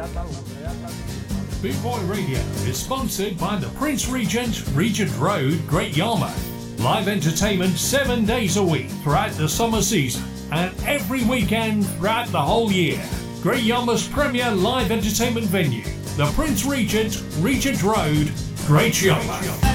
Boot Boy Radio is sponsored by the Prince Regent, Regent Road, Great Yarmouth. Live entertainment 7 days a week throughout the summer season and every weekend throughout the whole year. Great Yarmouth's premier live entertainment venue, the Prince Regent, Regent Road, Great Yarmouth.